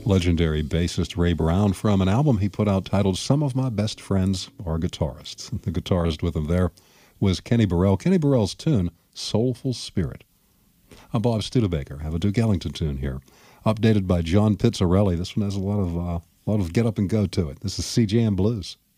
legendary bassist Ray Brown from an album he put out titled Some of My Best Friends Are Guitarists. The guitarist with him there was Kenny Burrell. Kenny Burrell's tune, Soulful Spirit. I'm Bob Studebaker. I have a Duke Ellington tune here, updated by John Pizzarelli. This one has a lot of get up and go to it. This is CJM Blues.